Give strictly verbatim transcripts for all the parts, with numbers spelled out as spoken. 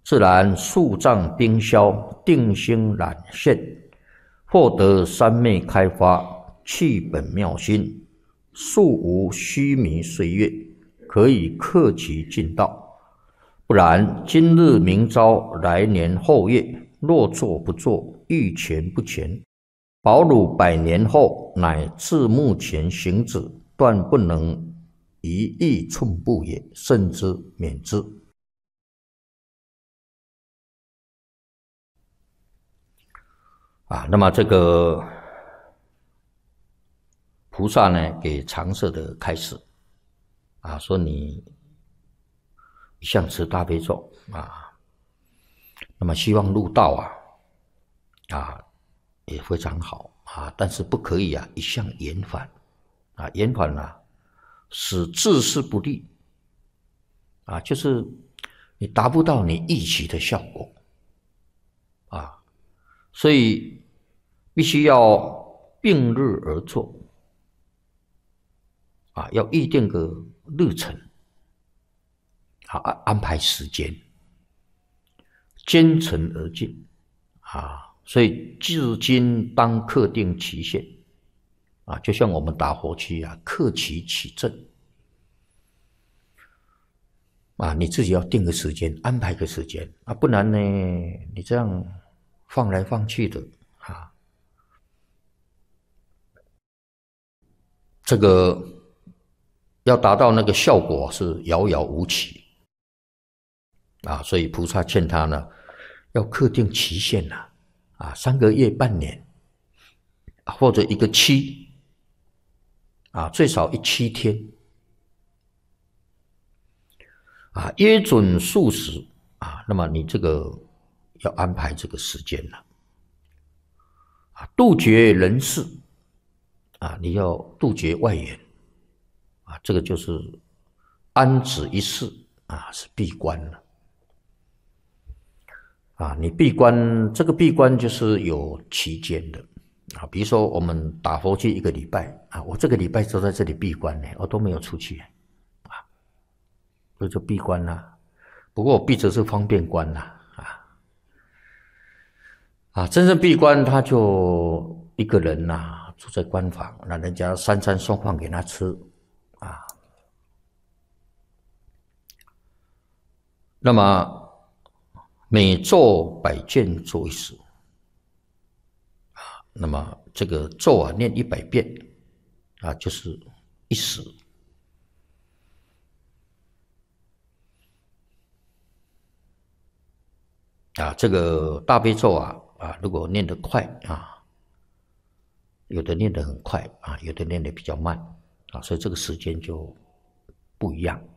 自然数障冰消，定心染现，获得三昧开发，弃本妙心，素无虚弥岁月，可以克其尽道。不然，今日明朝，来年后月，若作不作，欲前不前，保汝百年后，乃至目前行止，断不能一亿寸步也，甚之免之。啊，那么这个菩萨呢，给常舍的开始啊，说你一向持大悲咒啊，那么希望入道啊，啊也非常好啊，但是不可以啊一向延缓啊，延缓啊使自事不利啊，就是你达不到你预期的效果啊。所以必须要并日而作啊，要预定个日程啊，安排时间，兼程而进啊。所以至今当克定期限啊，就像我们打火机啊，克期起阵啊，你自己要定个时间，安排个时间啊，不然呢，你这样放来放去的啊，这个要达到那个效果是遥遥无期啊，所以菩萨劝他呢，要克定期限啊，啊，三个月、半年，或者一个期啊，最少一七天啊，约准数时啊，那么你这个要安排这个时间了啊，杜绝人事啊，你要杜绝外援啊，这个就是安止一事啊，是闭关了啊。你闭关，这个闭关就是有期间的啊。比如说我们打佛机一个礼拜啊，我这个礼拜都在这里闭关呢，我都没有出去啊，这就闭关啦。不过我闭着是方便关啦啊啊，真正闭关他就一个人呐、啊。住在关房，那人家三餐送饭给他吃啊。那么每咒百卷做一时啊，那么这个咒啊念一百遍啊，就是一时啊。这个大悲咒啊啊，如果念得快啊。有的念得很快啊，有的念得比较慢啊，所以这个时间就不一样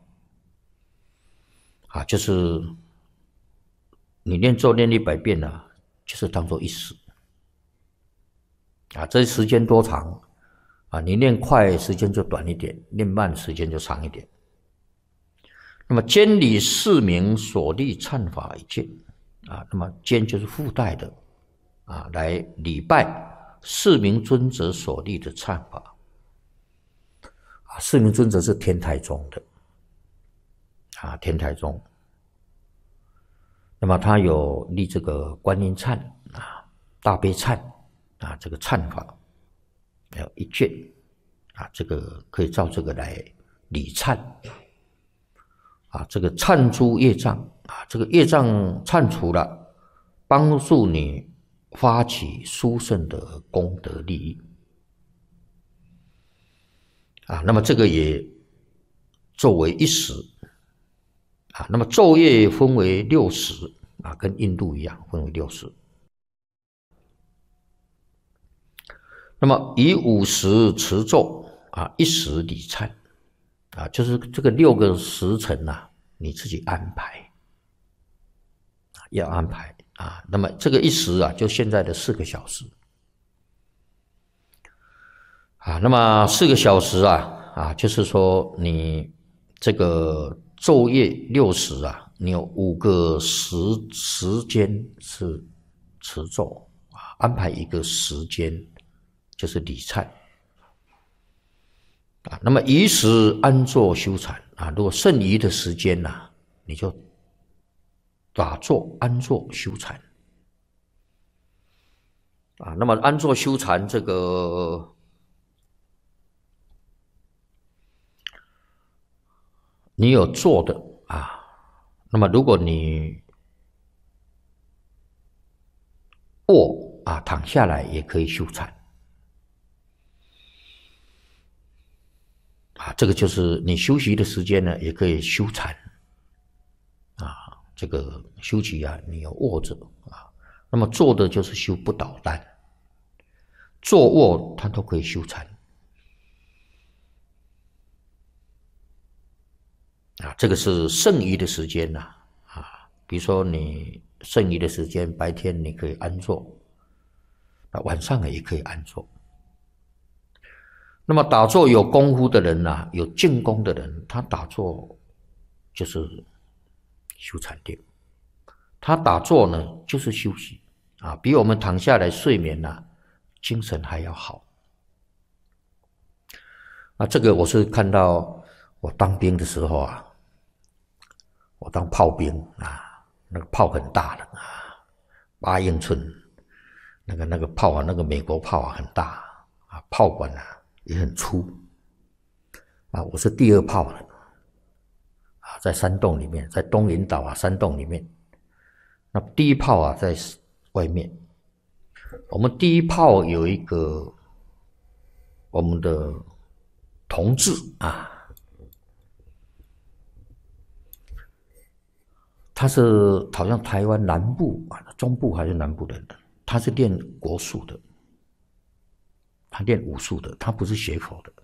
啊。就是你念咒念一百遍呢、啊，就是当做一时啊。这时间多长啊？你念快时间就短一点，念慢时间就长一点。那么监理四明所立忏法一件啊，那么监就是附带的啊，来礼拜。四明尊者所立的忏法啊，四明尊者是天台宗的啊，天台宗。那么他有立这个观音忏啊、大悲忏啊，这个忏法还有一卷啊，这个可以照这个来理忏啊，这个忏诸业障啊，这个业障忏除了，帮助你发起殊胜的功德利益啊，那么这个也作为一时啊，那么昼夜分为六时啊，跟印度一样分为六时。那么以五时持咒啊，一时礼忏啊，就是这个六个时辰啊，你自己安排，要安排。啊，那么这个一时啊，就现在的四个小时啊。那么四个小时啊，啊，就是说你这个昼夜六时啊，你有五个时时间是持咒啊，安排一个时间就是礼忏啊。那么宜时安坐修禅啊，如果剩余的时间呐、啊，你就打坐、安坐、修禅啊。那么安坐修禅这个，你有坐的啊。那么如果你卧啊，躺下来也可以修禅啊。这个就是你休息的时间呢，也可以修禅啊。这个休息啊，你有卧着啊。那么坐的就是修不倒单，坐卧它都可以修禅啊。这个是剩余的时间呐啊。比如说你剩余的时间，白天你可以安坐，那晚上也可以安坐。那么打坐有功夫的人呐，有静功的人，他打坐就是修禅定，他打坐呢就是休息啊，比我们躺下来睡眠呐，精神还要好。啊，这个我是看到我当兵的时候啊，我当炮兵啊，那个炮很大的啊，八英寸，那个那个炮啊，那个美国炮啊很大啊，炮管啊也很粗啊。我是第二炮的啊，在山洞里面，在东引岛啊山洞里面。那第一炮啊在外面。我们第一炮有一个我们的同志啊，他是好像台湾南部啊，中部还是南部的人，他是练国术的，他练武术的，他不是学佛的。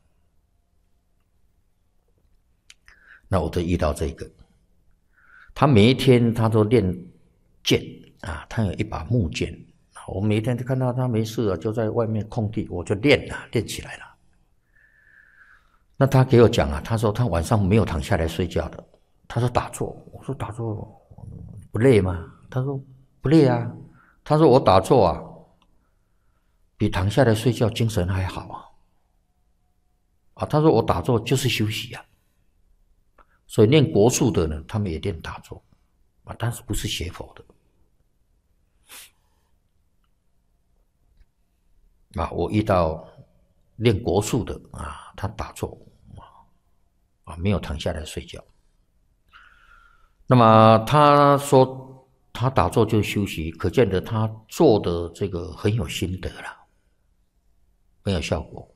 那我就遇到这个，他每一天他都练剑啊，他有一把木剑，我每一天就看到他没事啊，就在外面空地，我就练啊，练起来了。那他给我讲啊，他说他晚上没有躺下来睡觉的，他说打坐，我说打坐不累吗？他说不累啊，他说我打坐啊，比躺下来睡觉精神还好啊，啊，他说我打坐就是休息啊。所以练国术的呢，他们也练打坐啊，但是不是学佛的啊。我遇到练国术的啊，他打坐啊，没有躺下来睡觉。那么他说他打坐就休息，可见得他做的这个很有心得了，很有效果。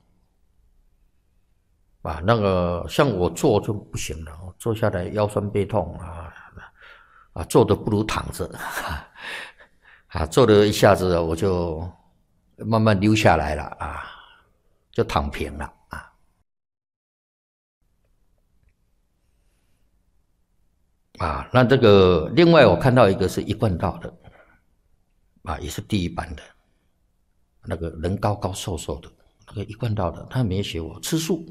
啊，那个像我坐就不行了，坐下来腰酸背痛啊，啊，坐的不如躺着，啊，坐了一下子我就慢慢溜下来了啊，就躺平了啊。啊，那这个另外我看到一个是一贯道的，啊，也是第一班的，那个人高高瘦瘦的，那个一贯道的，他没学我吃素。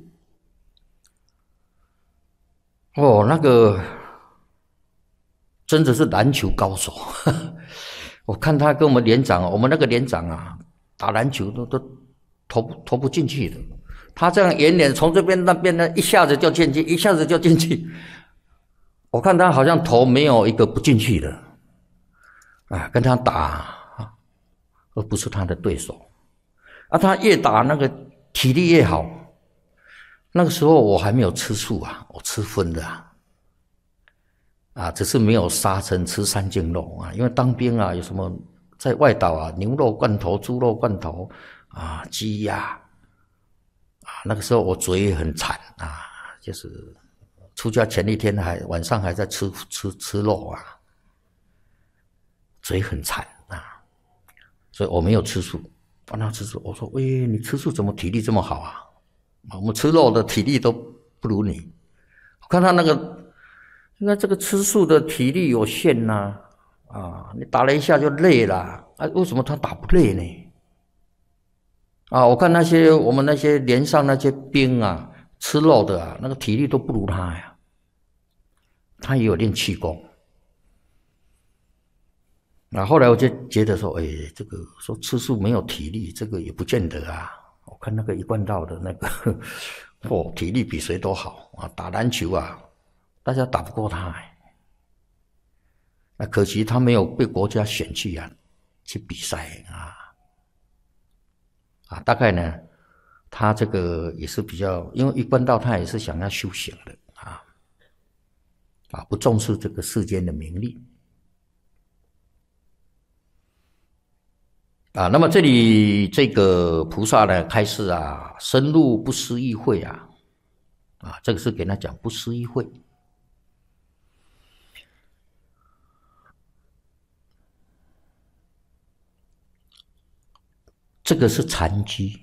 哦，那个真的是篮球高手，我看他跟我们连长，我们那个连长啊，打篮球都都投投不进去的，他这样远远从这边那边呢，一下子就进去，一下子就进去。我看他好像投没有一个不进去的，啊，跟他打，而不是他的对手，啊，他越打那个体力越好。那个时候我还没有吃素啊，我吃荤的啊，啊，只是没有杀生，吃三净肉啊。因为当兵啊，有什么在外岛啊，牛肉罐头、猪肉罐头啊、鸡鸭啊，那个时候我嘴很惨啊，就是出家前一天还晚上还在吃吃吃肉啊，嘴很惨啊，所以我没有吃素。帮他吃素，我说：“喂，你吃素怎么体力这么好啊？我们吃肉的体力都不如你。”我看他那个，应该这个吃素的体力有限呐，啊，啊，你打了一下就累了，啊，为什么他打不累呢？啊，我看那些我们那些连上那些兵啊，吃肉的啊，那个体力都不如他呀。他也有练气功。那、啊、后来我就觉得说，哎，这个说吃素没有体力，这个也不见得啊。我看那个一贯道的那个，哦，体力比谁都好啊，打篮球啊，大家打不过他、哎。 那可惜他没有被国家选去啊，去比赛啊啊，大概呢，他这个也是比较，因为一贯道他也是想要修行的啊啊，不重视这个世间的名利啊。那么这里这个菩萨呢，开示啊，深入不思议会啊啊，这个是给他讲不思议会。这个是禅机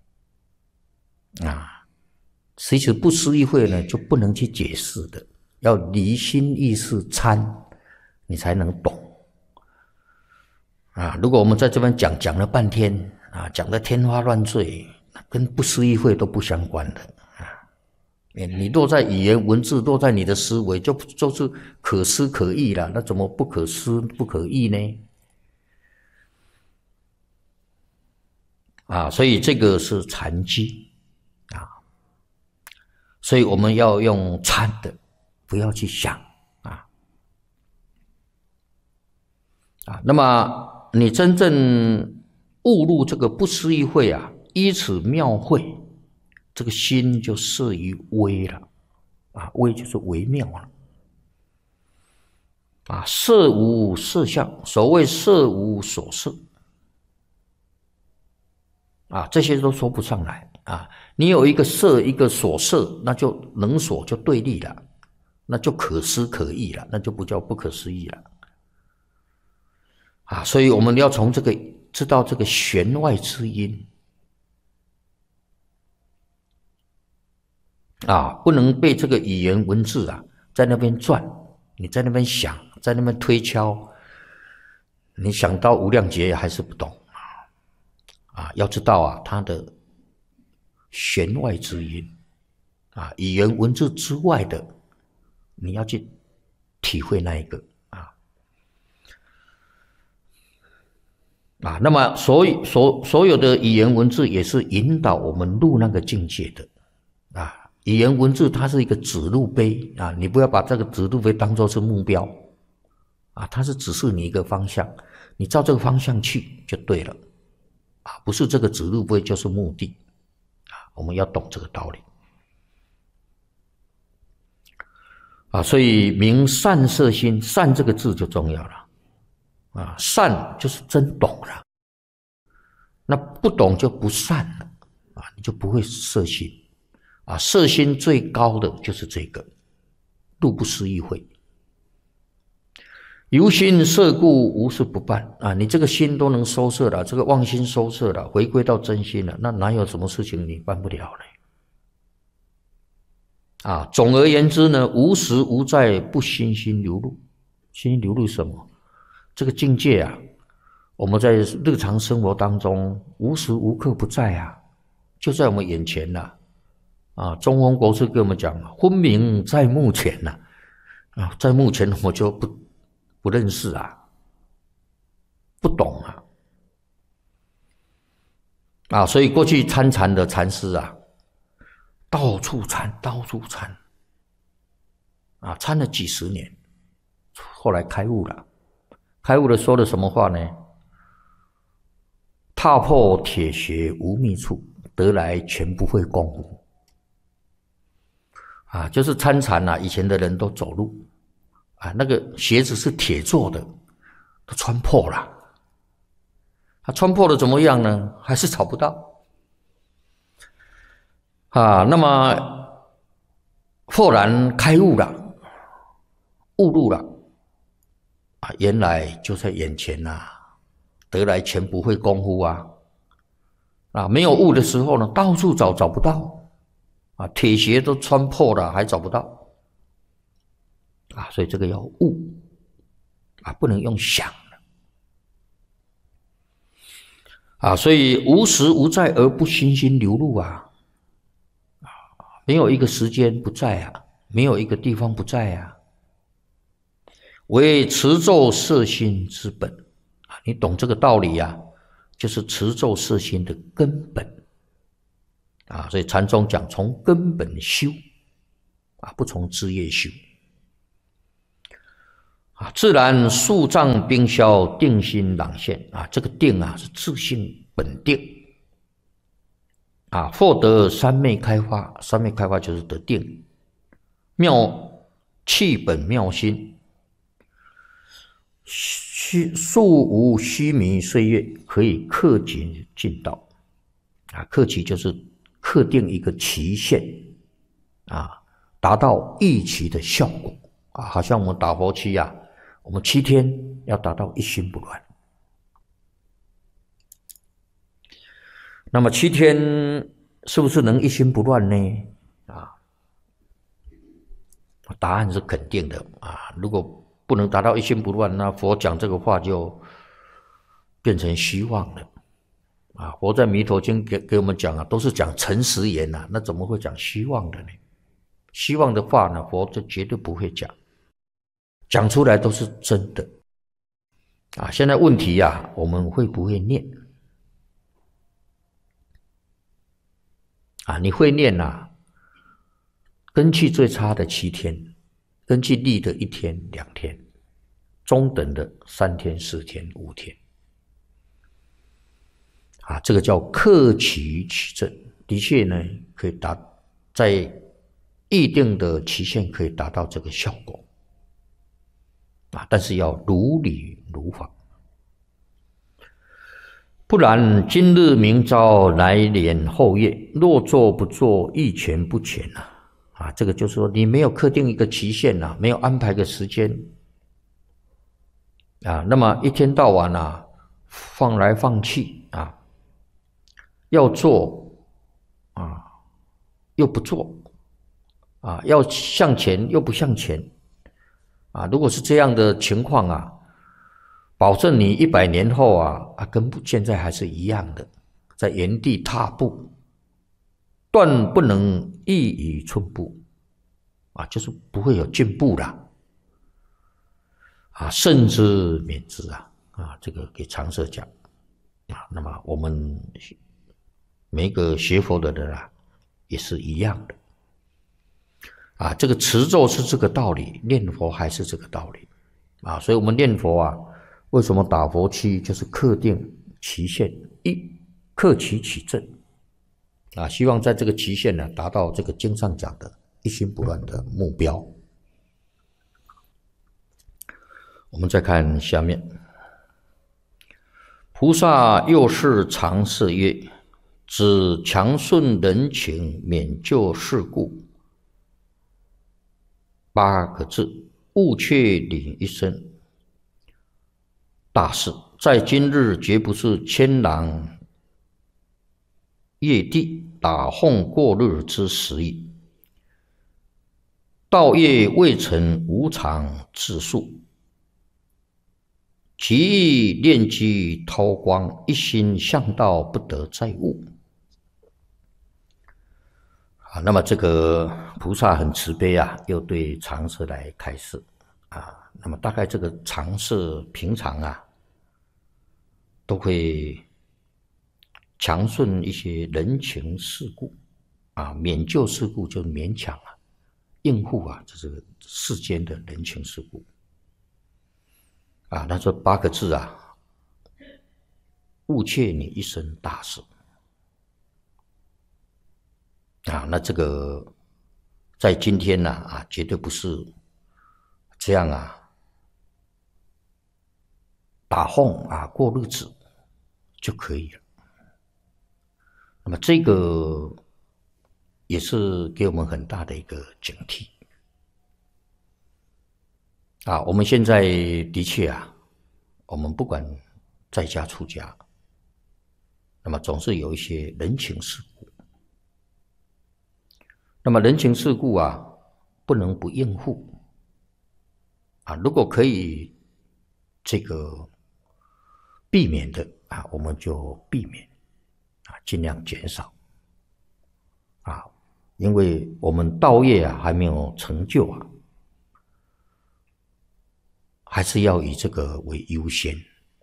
啊，其实不思议会呢就不能去解释的，要离心意识参，你才能懂啊。如果我们在这边讲讲了半天啊，讲得天花乱坠，跟不思议会都不相关的啊。你落在语言文字，落在你的思维，就就是可思可议了，那怎么不可思不可议呢？啊，所以这个是禅机啊，所以我们要用参的，不要去想啊啊。那么你真正悟入这个不思议会啊，依此妙会，这个心就摄于微了啊，微就是微妙了啊。色无色相，所谓色无所色。啊，这些都说不上来啊！你有一个色，一个所色，那就能所就对立了，那就可思可议了，那就不叫不可思议了啊！所以我们要从这个知道这个弦外之音啊，不能被这个语言文字啊在那边转，你在那边想，在那边推敲，你想到无量劫还是不懂。啊，要知道啊，它的弦外之音啊，语言文字之外的，你要去体会那一个啊啊。那么所以所所有的语言文字也是引导我们入那个境界的啊。语言文字它是一个指路碑啊，你不要把这个指路碑当作是目标啊，它是指示你一个方向，你照这个方向去就对了。啊，不是这个指路碑就是目的啊，我们要懂这个道理啊。所以明善摄心，善这个字就重要了啊。善就是真懂了，那不懂就不善了啊，你就不会摄心啊。摄心最高的就是这个入不思议会。由心摄故，无事不办啊！你这个心都能收摄了，这个妄心收摄了，回归到真心了，那哪有什么事情你办不了呢？啊，总而言之呢，无时无在不心心流露。心心流露什么？这个境界啊，我们在日常生活当中无时无刻不在啊，就在我们眼前了啊。啊，中峰国师跟我们讲，分明在目前呐啊，啊，在目前我就不。不认识啊，不懂啊，啊，所以过去参禅的禅师啊，到处参，到处参，啊，参了几十年，后来开悟了。开悟了说了什么话呢？踏破铁鞋无觅处，得来全不费功夫。啊，就是参禅啊，以前的人都走路。啊，那个鞋子是铁做的，都穿破了。他穿破了怎么样呢？还是找不到。啊，那么豁然开悟了，悟入了。啊，原来就在眼前呐、啊，得来全不费功夫啊。啊，没有悟的时候呢，到处找找不到。啊，铁鞋都穿破了，还找不到。啊，所以这个要悟啊，不能用想的啊。所以无时无在而不心心流露啊，啊，没有一个时间不在啊，没有一个地方不在啊。为持咒摄心之本啊，你懂这个道理啊，就是持咒摄心的根本啊。所以禅宗讲从根本修啊，不从枝叶修。 啊，自然数障冰消，定心朗现啊。这个定啊，是自性本定啊。获得三昧开发，三昧开发就是得定，妙气本妙心，虚数无虚弥岁月，可以克己尽道啊。克己就是克定一个期限啊，达到预期的效果啊。好像我们打佛七啊。我们七天要达到一心不乱，那么七天是不是能一心不乱呢？啊，答案是肯定的啊。如果不能达到一心不乱，那佛讲这个话就变成虚妄了啊。佛在《弥陀经》给给我们讲啊，都是讲诚实言呐、啊，那怎么会讲虚妄的呢？虚妄的话呢，佛就绝对不会讲。讲出来都是真的啊！现在问题啊，我们会不会念啊？你会念啊？根气最差的七天，根气力的一天、两天，中等的三天、四天、五天啊，这个叫克期取证，的确呢，可以达在预定的期限可以达到这个效果。啊，但是要如理如法，不然今日明朝，来年后月，若做不做，一全不全啊！啊，这个就是说你没有刻定一个期限啊，没有安排个时间啊，那么一天到晚啊，放来放去啊，要做啊又不做啊，要向前又不向前。啊，如果是这样的情况啊，保证你一百年后啊啊，跟现在还是一样的，在原地踏步，断不能一语寸步啊，就是不会有进步啦啊，慎之免之啊啊，这个给常舍讲啊。那么我们每一个学佛的人啊，也是一样的。啊，这个持咒是这个道理，念佛还是这个道理啊？所以我们念佛啊，为什么打佛七就是克定期限，一克期取证啊，希望在这个期限呢，达到这个经上讲的一心不乱的目标。我们再看下面，菩萨又是常示曰：只强顺人情，免救世故。八个字，勿却领一生。大事在今日，绝不是千狼夜地打哄过日之时矣。道业未成，无常自述。其意念机韬光，一心向道，不得再悟。啊，那么这个菩萨很慈悲啊，又对常舍来开示啊。那么大概这个常舍平常啊，都会强顺一些人情世故啊，免救世故就勉强啊，应付啊，这是世间的人情世故啊。他说八个字啊，勿却你一生大事。啊，那这个在今天呢 啊, 啊，绝对不是这样啊，打哄啊过日子就可以了。那么这个也是给我们很大的一个警惕啊。我们现在的确啊，我们不管在家出家，那么总是有一些人情世故。那么人情世故啊，不能不应付啊。如果可以这个避免的啊，我们就避免啊，尽量减少啊，因为我们道业啊还没有成就啊，还是要以这个为优先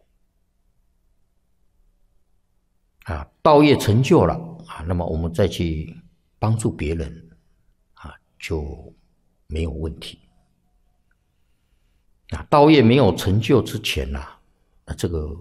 啊。道业成就了啊，那么我们再去帮助别人。就没有问题啊，道业没有成就之前呐、啊，那这个